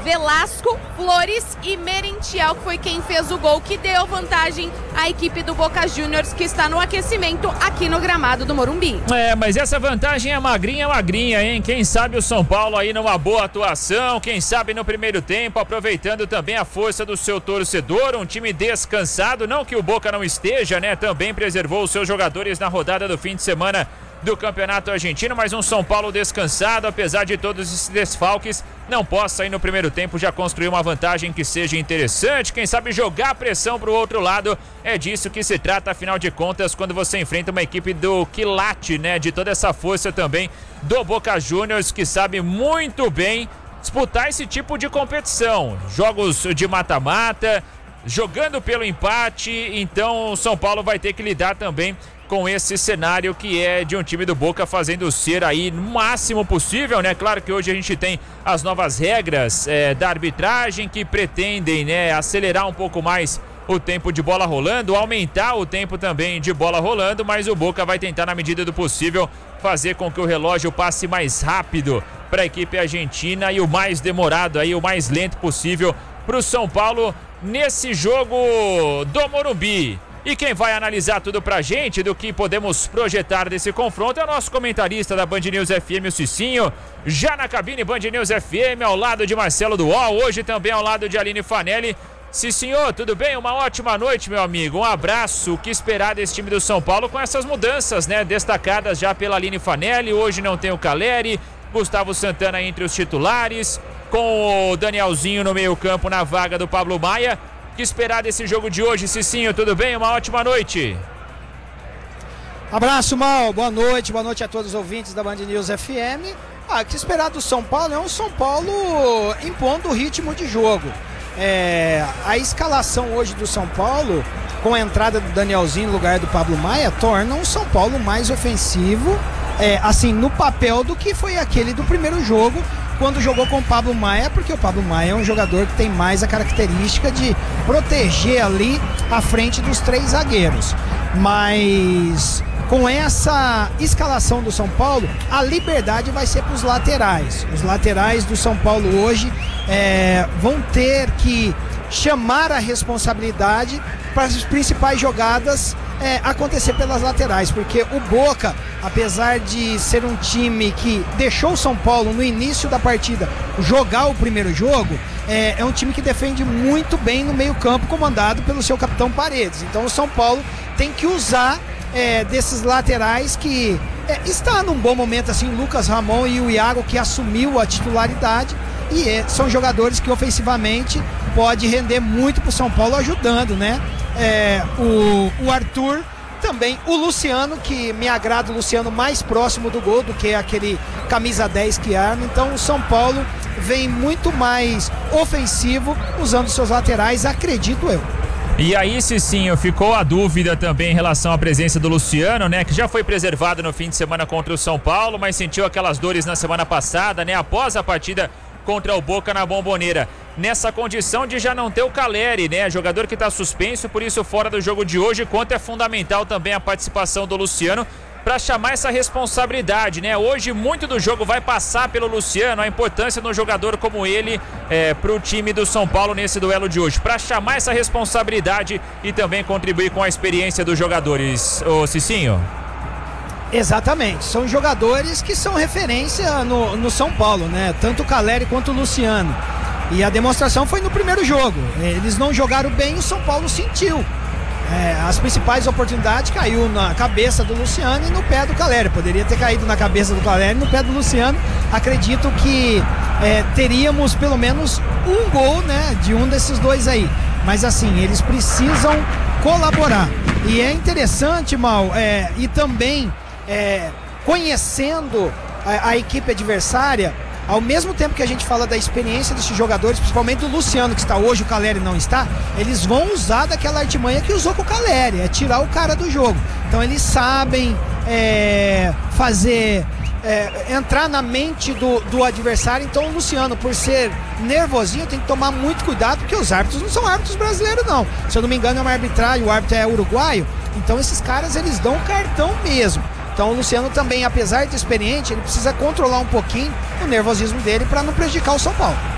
Velasco, Flores e Merentiel, que foi quem fez o gol que deu vantagem à equipe do Boca Juniors, que está no aquecimento aqui no gramado do Morumbi. Mas essa vantagem é magrinha, hein? Quem sabe o São Paulo aí numa boa atuação, quem sabe no primeiro tempo, aproveitando também a força do seu torcedor, um time descansado, não que o Boca não esteja, né? Também preservou os seus jogadores na rodada do fim de semana do Campeonato Argentino, mas um São Paulo descansado, apesar de todos esses desfalques, não possa aí no primeiro tempo já construir uma vantagem que seja interessante, quem sabe jogar pressão pro outro lado, é disso que se trata, afinal de contas, quando você enfrenta uma equipe do quilate, né, de toda essa força também do Boca Juniors, que sabe muito bem disputar esse tipo de competição, jogos de mata-mata, jogando pelo empate, então o São Paulo vai ter que lidar também com esse cenário que é de um time do Boca fazendo ser aí no máximo possível, né? Claro que hoje a gente tem as novas regras da arbitragem que pretendem, né, acelerar um pouco mais o tempo de bola rolando, aumentar o tempo também de bola rolando, mas o Boca vai tentar na medida do possível fazer com que o relógio passe mais rápido para a equipe argentina e o mais demorado aí, o mais lento possível para o São Paulo nesse jogo do Morumbi. E quem vai analisar tudo pra gente do que podemos projetar desse confronto é o nosso comentarista da Band News FM, o Cicinho, já na cabine Band News FM, ao lado de Marcelo Duol, hoje também ao lado de Aline Fanelli. Cicinho, tudo bem? Uma ótima noite, meu amigo, um abraço. O que esperar desse time do São Paulo com essas mudanças, né, destacadas já pela Aline Fanelli? Hoje não tem o Caleri, Gustavo Santana entre os titulares, com o Danielzinho no meio campo na vaga do Pablo Maia. O que esperar desse jogo de hoje, Cicinho? Tudo bem? Uma ótima noite. Abraço, Mal. Boa noite a todos os ouvintes da Band News FM. O que esperar do São Paulo é um São Paulo impondo o ritmo de jogo. A escalação hoje do São Paulo, com a entrada do Danielzinho no lugar do Pablo Maia, torna um São Paulo mais ofensivo, assim, no papel do que foi aquele do primeiro jogo, quando jogou com o Pablo Maia, porque o Pablo Maia é um jogador que tem mais a característica de proteger ali à frente dos três zagueiros. Mas com essa escalação do São Paulo, a liberdade vai ser para os laterais. Os laterais do São Paulo hoje vão ter que chamar a responsabilidade para as principais jogadas acontecer pelas laterais, porque o Boca, apesar de ser um time que deixou o São Paulo no início da partida jogar o primeiro jogo, é um time que defende muito bem no meio campo, comandado pelo seu capitão Paredes. Então o São Paulo tem que usar desses laterais que está num bom momento, assim, o Lucas Ramon e o Iago, que assumiu a titularidade, e são jogadores que ofensivamente pode render muito pro São Paulo, ajudando, né? O Arthur, também o Luciano, que me agrada o Luciano mais próximo do gol do que aquele camisa 10 que arma. Então o São Paulo vem muito mais ofensivo usando seus laterais, acredito eu. E aí, Cicinho, ficou a dúvida também em relação à presença do Luciano, né? Que já foi preservado no fim de semana contra o São Paulo, mas sentiu aquelas dores na semana passada, né? Após a partida contra o Boca na Bombonera. Nessa condição de já não ter o Caleri, né? Jogador que está suspenso, por isso fora do jogo de hoje. Quanto é fundamental também a participação do Luciano para chamar essa responsabilidade, né? Hoje muito do jogo vai passar pelo Luciano, a importância de um jogador como ele para o time do São Paulo nesse duelo de hoje, para chamar essa responsabilidade e também contribuir com a experiência dos jogadores, ô Cicinho. Exatamente, são jogadores que são referência no São Paulo, né? Tanto o Caleri quanto o Luciano. E a demonstração foi no primeiro jogo. Eles não jogaram bem, o São Paulo sentiu. As principais oportunidades caiu na cabeça do Luciano e no pé do Caleri. Poderia ter caído na cabeça do Caleri e no pé do Luciano. Acredito que teríamos pelo menos um gol, né, de um desses dois aí. Mas assim, eles precisam colaborar. E é interessante, Mal, e também conhecendo a equipe adversária, ao mesmo tempo que a gente fala da experiência desses jogadores, principalmente do Luciano, que está hoje, o Caleri não está, eles vão usar daquela artimanha que usou com o Caleri, tirar o cara do jogo. Então eles sabem fazer, entrar na mente do adversário. Então o Luciano, por ser nervosinho, tem que tomar muito cuidado, porque os árbitros não são árbitros brasileiros, não. Se eu não me engano, é uma arbitragem, o árbitro é uruguaio, então esses caras, eles dão cartão mesmo. Então o Luciano também, apesar de experiente, ele precisa controlar um pouquinho o nervosismo dele para não prejudicar o São Paulo.